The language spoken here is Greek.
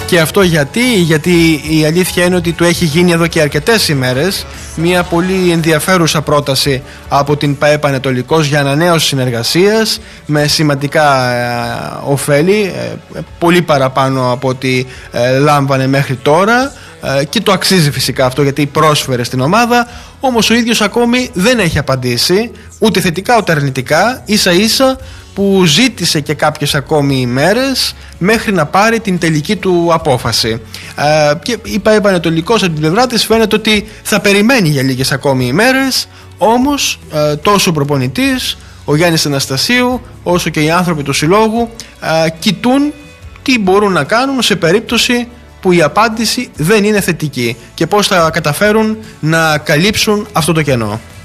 Και αυτό γιατί η αλήθεια είναι ότι του έχει γίνει εδώ και αρκετές ημέρες μια πολύ ενδιαφέρουσα πρόταση από την ΠΑΕ Πανετολικός για ανανέωση συνεργασίας με σημαντικά ωφέλη, πολύ παραπάνω από ό,τι λάμβανε μέχρι τώρα, και το αξίζει φυσικά αυτό γιατί πρόσφερε στην ομάδα. Όμως ο ίδιος ακόμη δεν έχει απαντήσει ούτε θετικά ούτε αρνητικά, ίσα ίσα που ζήτησε και κάποιες ακόμη ημέρες μέχρι να πάρει την τελική του απόφαση. Και η ΠΑΕ Πανετολικός από την πλευρά της φαίνεται ότι θα περιμένει για λίγες ακόμη ημέρες. Όμως τόσο ο προπονητής, ο Γιάννης Αναστασίου, όσο και οι άνθρωποι του συλλόγου κοιτούν τι μπορούν να κάνουν σε περίπτωση που η απάντηση δεν είναι θετική και πώς θα καταφέρουν να καλύψουν αυτό το κενό.